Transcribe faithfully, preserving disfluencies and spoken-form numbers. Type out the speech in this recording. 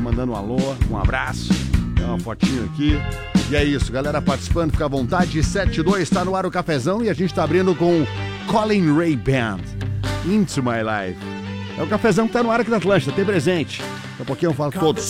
mandando um alô, um abraço, dá uma fotinho aqui. E é isso, galera participando, fica à vontade. sete dois está no ar o cafezão e a gente tá abrindo com Colin Ray Band, Into My Life. É o cafezão que tá no ar aqui da Atlântida, tem presente. Daqui a pouquinho eu falo todos.